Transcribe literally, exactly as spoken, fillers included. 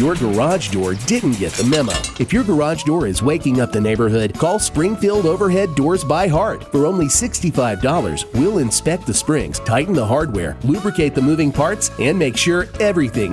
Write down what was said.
your garage door didn't get the memo. If your garage door is waking up the neighborhood, call Springfield Overhead Doors by Hart. For only sixty-five dollars, we'll inspect the springs, tighten the hardware, lubricate the moving parts, and make sure everything